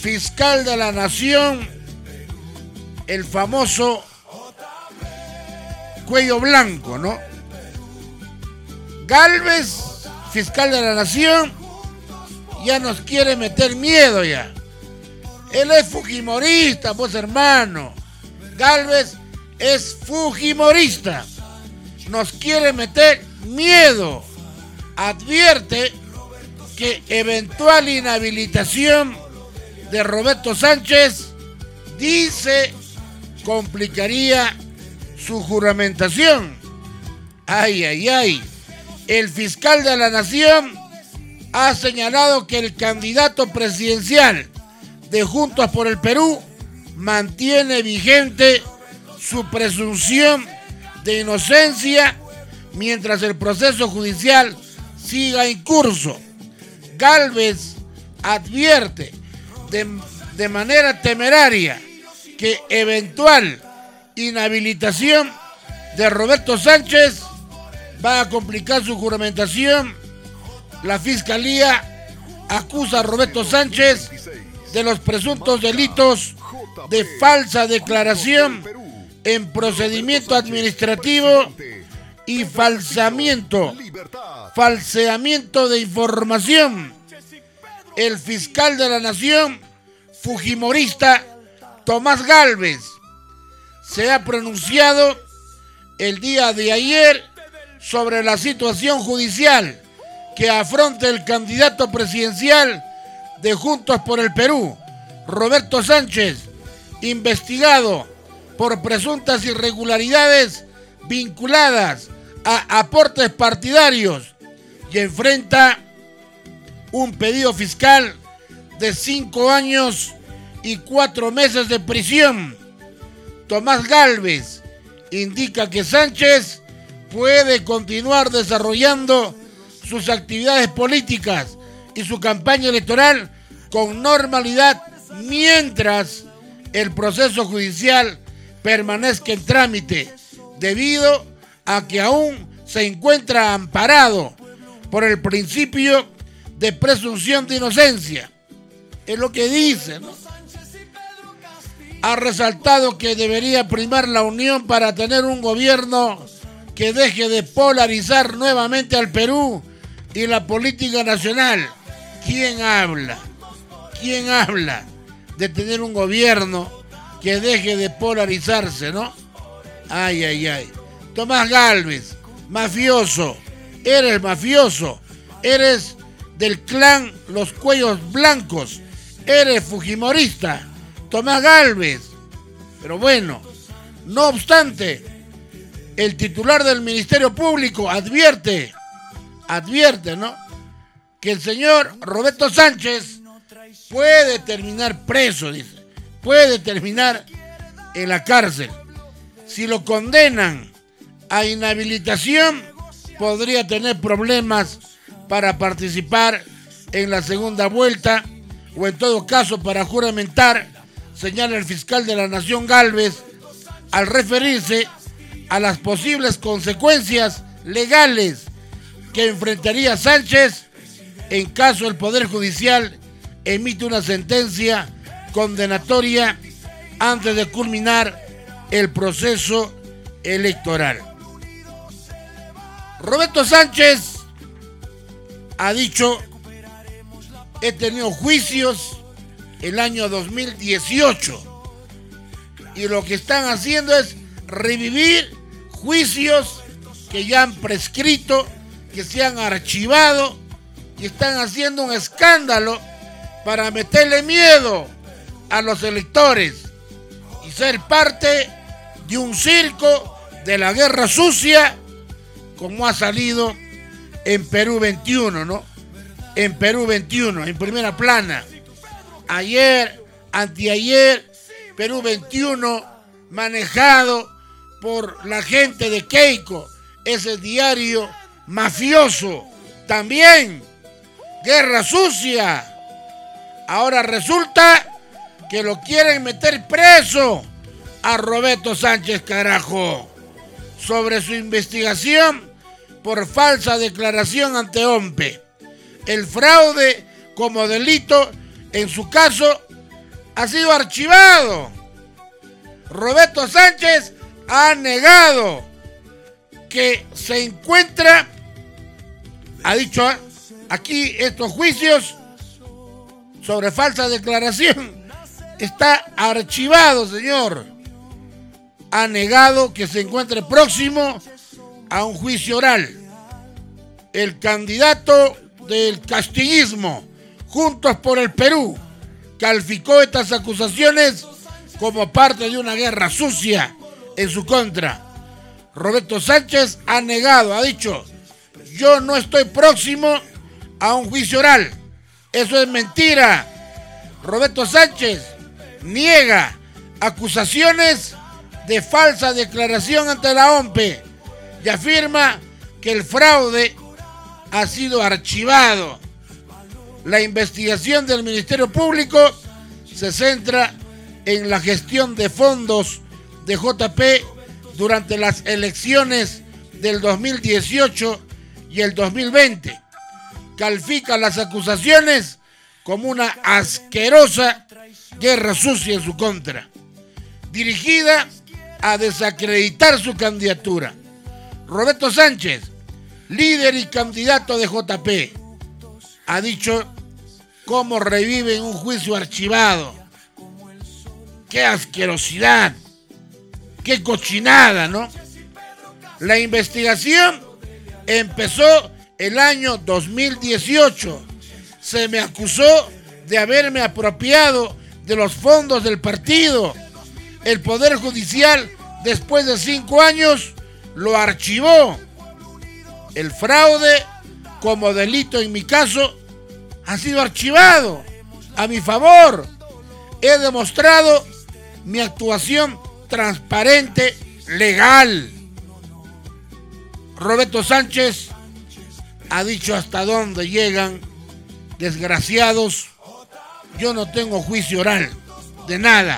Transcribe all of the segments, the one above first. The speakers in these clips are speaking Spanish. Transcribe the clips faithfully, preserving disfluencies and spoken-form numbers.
fiscal de la Nación, el famoso Cuello Blanco, ¿no? Gálvez, fiscal de la Nación, ya nos quiere meter miedo ya. Él es fujimorista, pues hermano. Gálvez es fujimorista. Nos quiere meter miedo. Advierte que eventual inhabilitación de Roberto Sánchez, dice, complicaría su juramentación. Ay, ay, ay. El fiscal de la Nación ha señalado que el candidato presidencial de Juntos por el Perú mantiene vigente su presunción de inocencia mientras el proceso judicial siga en curso. Gálvez advierte de, de manera temeraria que eventual inhabilitación de Roberto Sánchez va a complicar su juramentación. La Fiscalía acusa a Roberto Sánchez de los presuntos delitos de falsa declaración en procedimiento administrativo y falseamiento, falseamiento de información. El fiscal de la Nación, fujimorista Tomás Gálvez, se ha pronunciado el día de ayer sobre la situación judicial que afronta el candidato presidencial de Juntos por el Perú, Roberto Sánchez, investigado por presuntas irregularidades vinculadas a aportes partidarios y enfrenta un pedido fiscal de cinco años y cuatro meses de prisión. Tomás Gálvez indica que Sánchez puede continuar desarrollando sus actividades políticas y su campaña electoral con normalidad mientras el proceso judicial permanezca en trámite, debido a que aún se encuentra amparado por el principio de presunción de inocencia. Es lo que dice, ¿no? Ha resaltado que debería primar la unión para tener un gobierno que deje de polarizar nuevamente al Perú y la política nacional. ¿Quién habla? ¿Quién habla de tener un gobierno que deje de polarizarse, no? Ay, ay, ay. Tomás Gálvez, mafioso, eres mafioso, eres del clan Los Cuellos Blancos, eres fujimorista, Tomás Gálvez. Pero bueno, no obstante, el titular del Ministerio Público advierte, advierte, ¿no?, que el señor Roberto Sánchez puede terminar preso, dice, puede terminar en la cárcel. Si lo condenan a inhabilitación, podría tener problemas para participar en la segunda vuelta o en todo caso para juramentar, señala el fiscal de la Nación Gálvez al referirse a las posibles consecuencias legales que enfrentaría Sánchez en caso el Poder Judicial emite una sentencia condenatoria antes de culminar el proceso electoral. Roberto Sánchez ha dicho: he tenido juicios el año dos mil dieciocho y lo que están haciendo es revivir juicios que ya han prescrito, que se han archivado, y están haciendo un escándalo para meterle miedo a los electores y ser parte de un circo de la guerra sucia, como ha salido en Perú veintiuno, ¿no? En Perú veintiuno, en primera plana. Ayer, anteayer, Perú veintiuno, manejado por la gente de Keiko, ese diario mafioso, también guerra sucia. Ahora resulta que lo quieren meter preso a Roberto Sánchez, carajo, sobre su investigación por falsa declaración ante O M P E. El fraude como delito, en su caso, ha sido archivado. Roberto Sánchez ha negado que se encuentra, ha dicho aquí, estos juicios sobre falsa declaración está archivado, señor. Ha negado que se encuentre próximo a un juicio oral. El candidato del castillismo, Juntos por el Perú, calificó estas acusaciones como parte de una guerra sucia en su contra. Roberto Sánchez ha negado, ha dicho, yo no estoy próximo a un juicio oral. Eso es mentira. Roberto Sánchez niega acusaciones de falsa declaración ante la O M P E y afirma que el fraude ha sido archivado. La investigación del Ministerio Público se centra en la gestión de fondos de J P durante las elecciones del dos mil dieciocho y el dos mil veinte. Califica las acusaciones como una asquerosa guerra sucia en su contra, dirigida a desacreditar su candidatura. Roberto Sánchez, líder y candidato de J P, ha dicho cómo revive en un juicio archivado. ¡Qué asquerosidad! ¡Qué cochinada!, ¿no? La investigación empezó el año dos mil dieciocho. Se me acusó de haberme apropiado de los fondos del partido. El Poder Judicial, después de cinco años, lo archivó. El fraude, como delito en mi caso, ha sido archivado a mi favor. He demostrado mi actuación transparente, legal. Roberto Sánchez ha dicho hasta dónde llegan, desgraciados. Yo no tengo juicio oral de nada.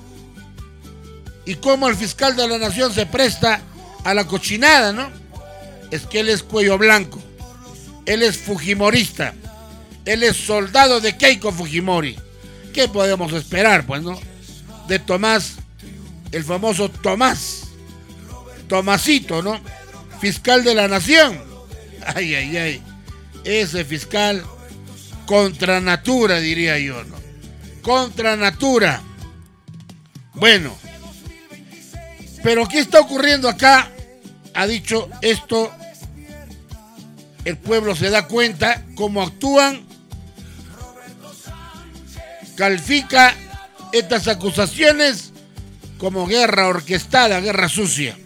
Y cómo el fiscal de la Nación se presta a la cochinada, ¿no? Es que él es cuello blanco, él es fujimorista, él es soldado de Keiko Fujimori. ¿Qué podemos esperar, pues, no? De Tomás, el famoso Tomás, Tomasito, ¿no? Fiscal de la Nación. Ay, ay, ay. Ese fiscal contra natura, diría yo, ¿no? Contra natura. Bueno, pero ¿qué está ocurriendo acá? Ha dicho esto, el pueblo se da cuenta cómo actúan, califica estas acusaciones como guerra orquestada, guerra sucia.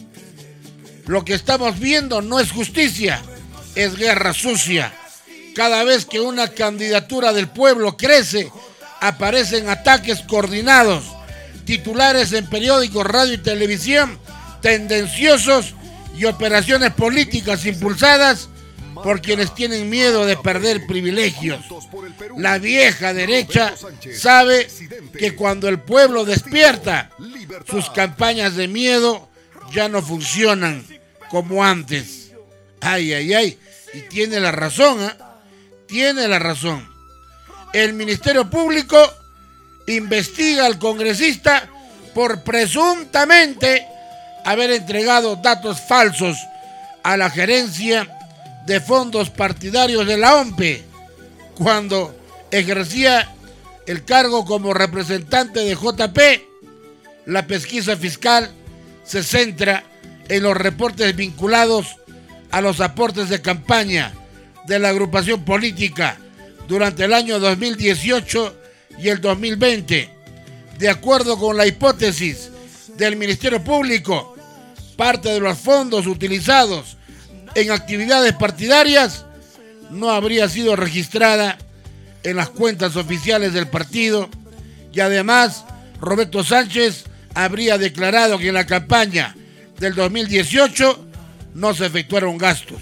Lo que estamos viendo no es justicia, es guerra sucia. Cada vez que una candidatura del pueblo crece, aparecen ataques coordinados, titulares en periódicos, radio y televisión, tendenciosos y operaciones políticas impulsadas por quienes tienen miedo de perder privilegios. La vieja derecha sabe que cuando el pueblo despierta, sus campañas de miedo ya no funcionan como antes. Ay, ay, ay. Y tiene la razón, ¿eh? Tiene la razón. El Ministerio Público investiga al congresista por presuntamente haber entregado datos falsos a la gerencia de fondos partidarios de la O M P E cuando ejercía el cargo como representante de J P. La pesquisa fiscal se centra en los reportes vinculados a los aportes de campaña de la agrupación política durante el año dos mil dieciocho y el dos mil veinte. De acuerdo con la hipótesis del Ministerio Público, parte de los fondos utilizados en actividades partidarias no habría sido registrada en las cuentas oficiales del partido y además Roberto Sánchez habría declarado que en la campaña del dos mil dieciocho no se efectuaron gastos.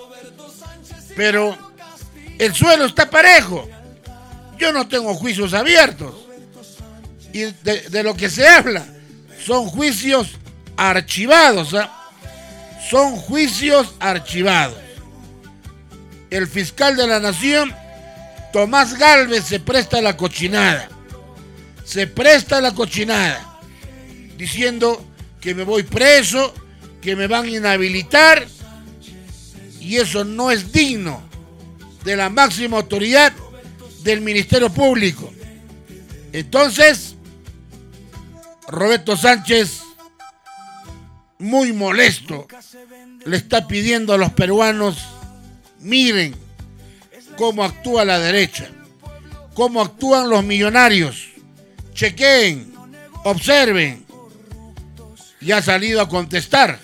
Pero el suelo está parejo. Yo no tengo juicios abiertos. Y de, de lo que se habla son juicios archivados, ¿eh? Son juicios archivados. El fiscal de la Nación, Tomás Gálvez, se presta a la cochinada. se presta a la cochinada, diciendo que me voy preso, que me van a inhabilitar, y eso no es digno de la máxima autoridad del Ministerio Público. Entonces, Roberto Sánchez, muy molesto, le está pidiendo a los peruanos: miren cómo actúa la derecha, cómo actúan los millonarios, chequeen, observen. Y ha salido a contestar.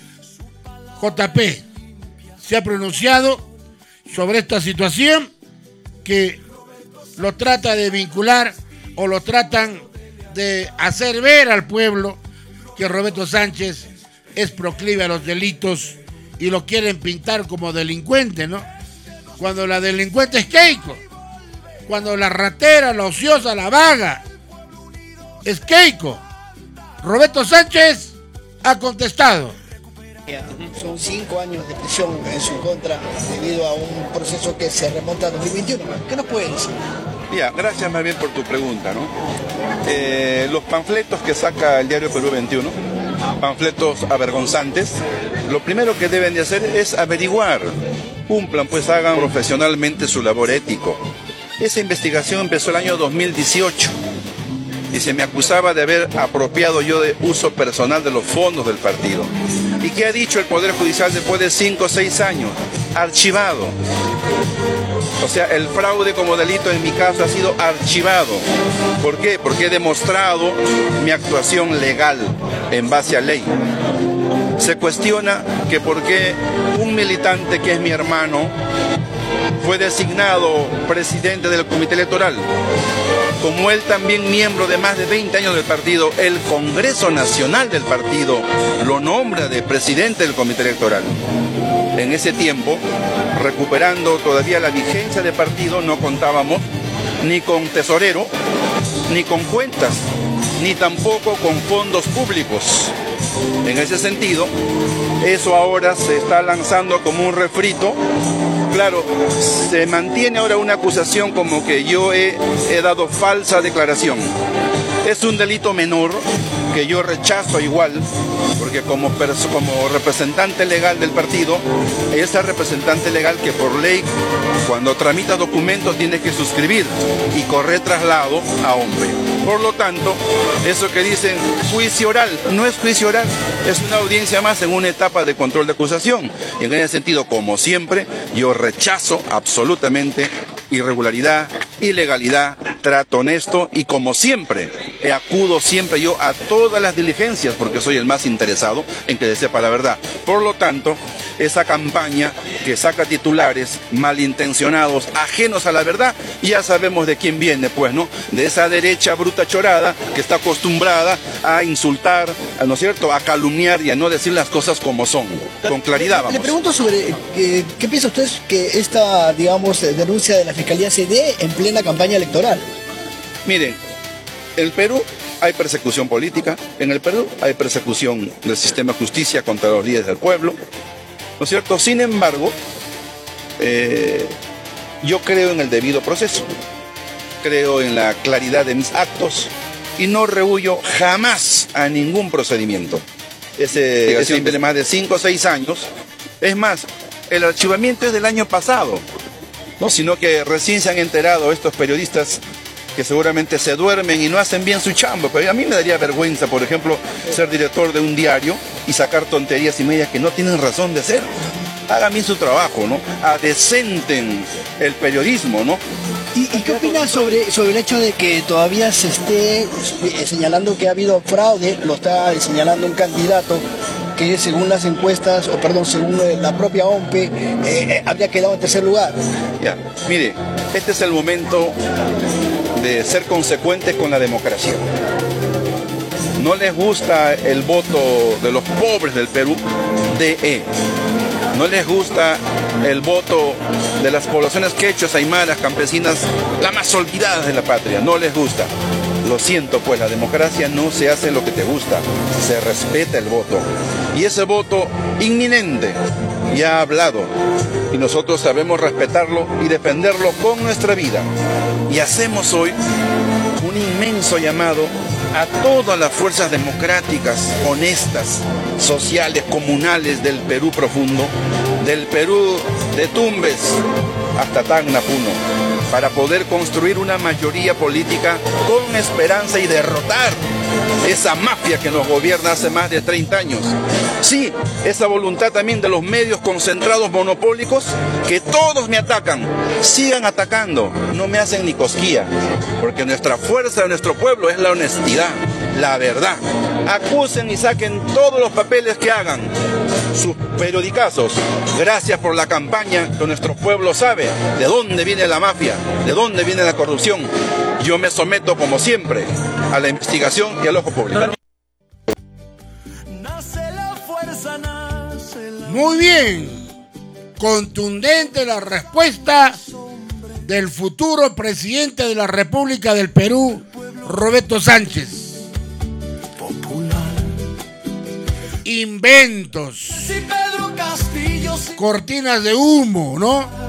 J P se ha pronunciado sobre esta situación, que lo trata de vincular o lo tratan de hacer ver al pueblo que Roberto Sánchez es proclive a los delitos y lo quieren pintar como delincuente, ¿no? Cuando la delincuente es Keiko, cuando la ratera, la ociosa, la vaga es Keiko. Roberto Sánchez ha contestado. Son cinco años de prisión en su contra debido a un proceso que se remonta a dos mil veintiuno. ¿Qué nos puede decir? Ya, gracias más bien por tu pregunta, ¿no? Eh, los panfletos que saca el diario Perú veintiuno, panfletos avergonzantes, lo primero que deben de hacer es averiguar, cumplan, pues hagan profesionalmente su labor ético. Esa investigación empezó el año dos mil dieciocho y se me acusaba de haber apropiado yo de uso personal de los fondos del partido. ¿Y qué ha dicho el Poder Judicial después de cinco o seis años? Archivado. O sea, el fraude como delito en mi caso ha sido archivado. ¿Por qué? Porque he demostrado mi actuación legal en base a ley. Se cuestiona que por qué un militante que es mi hermano fue designado presidente del comité electoral. Como él también miembro de más de veinte años del partido, el Congreso Nacional del partido lo nombra de presidente del comité electoral. En ese tiempo, recuperando todavía la vigencia de partido, no contábamos ni con tesorero, ni con cuentas, ni tampoco con fondos públicos. En ese sentido, eso ahora se está lanzando como un refrito. Claro, se mantiene ahora una acusación como que yo he, he dado falsa declaración. Es un delito menor que yo rechazo igual, porque como, como representante legal del partido, esa representante legal que por ley, cuando tramita documentos, tiene que suscribir y correr traslado a hombre. Por lo tanto, eso que dicen juicio oral, no es juicio oral, es una audiencia más en una etapa de control de acusación. Y en ese sentido, como siempre, yo rechazo absolutamente irregularidad, ilegalidad, trato honesto y como siempre, acudo siempre yo a todas las diligencias porque soy el más interesado en que se sepa la verdad. Por lo tanto, esa campaña que saca titulares malintencionados, ajenos a la verdad, ya sabemos de quién viene, pues, ¿no? De esa derecha bruta chorada que está acostumbrada a insultar, ¿no es cierto?, a calumniar y a no decir las cosas como son, con claridad, vamos. Le pregunto sobre, eh, ¿qué piensa usted que esta, digamos, denuncia de la Fiscalía se dé en plena campaña electoral? Miren, en el Perú hay persecución política, en el Perú hay persecución del sistema de justicia contra los líderes del pueblo, ¿no es cierto? Sin embargo, eh, yo creo en el debido proceso, creo en la claridad de mis actos y no rehuyo jamás a ningún procedimiento. Ese investigación tiene más de cinco o seis años. Es más, el archivamiento es del año pasado, no, sino que recién se han enterado estos periodistas que seguramente se duermen y no hacen bien su chamba. Pero a mí me daría vergüenza, por ejemplo, ser director de un diario y sacar tonterías y medias que no tienen razón de ser. Hagan bien su trabajo, ¿no? Adecenten el periodismo, ¿no? ¿Y, y qué opinas sobre, sobre el hecho de que todavía se esté señalando que ha habido fraude? Lo está señalando un candidato que según las encuestas, o perdón, según la propia O M P E, eh, habría quedado en tercer lugar. Ya, mire, este es el momento de ser consecuentes con la democracia. No les gusta el voto de los pobres del Perú, D E. No les gusta el voto de las poblaciones quechuas, aymaras, campesinas, las más olvidadas de la patria. No les gusta. Lo siento, pues la democracia no se hace lo que te gusta, se respeta el voto. Y ese voto inminente ya ha hablado y nosotros sabemos respetarlo y defenderlo con nuestra vida. Y hacemos hoy un inmenso inmenso llamado a todas las fuerzas democráticas, honestas, sociales, comunales del Perú profundo, del Perú de Tumbes hasta Tacna, Puno, para poder construir una mayoría política con esperanza y derrotar esa mafia que nos gobierna hace más de treinta años. Sí, esa voluntad también de los medios concentrados monopólicos, que todos me atacan, sigan atacando, no me hacen ni cosquilla, porque nuestra fuerza de nuestro pueblo es la honestidad, la verdad. Acusen y saquen todos los papeles que hagan, sus periodicazos. Gracias por la campaña, que nuestro pueblo sabe de dónde viene la mafia, de dónde viene la corrupción. Yo me someto, como siempre, a la investigación y al ojo público. Muy bien, contundente la respuesta del futuro presidente de la República del Perú, Roberto Sánchez. Inventos, cortinas de humo, ¿no?